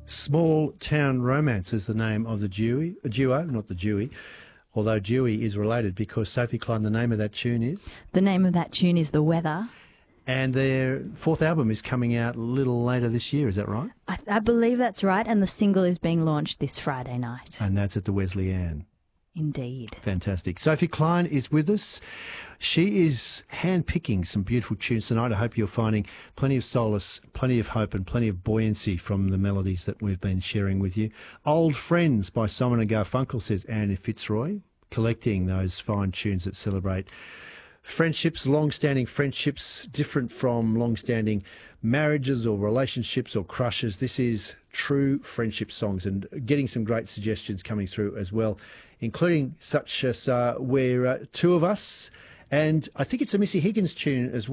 Small Town Romance is the name of the duo, not the Dewey, although Dewey is related because, Sophie Klein, the name of that tune is? The name of that tune is The Weather. And their fourth album is coming out a little later this year, is that right? I believe that's right, and the single is being launched this Friday night. And that's at the Wesleyan. Indeed. Fantastic. Sophie Klein is with us. She is handpicking some beautiful tunes tonight. I hope you're finding plenty of solace, plenty of hope and plenty of buoyancy from the melodies that we've been sharing with you. Old Friends by Simon & Garfunkel, says Anne Fitzroy, collecting those fine tunes that celebrate friendships, long-standing friendships, different from long-standing marriages or relationships or crushes. This is true friendship songs, and getting some great suggestions coming through as well, including such as We're Two of Us, and I think it's a Missy Higgins tune as well.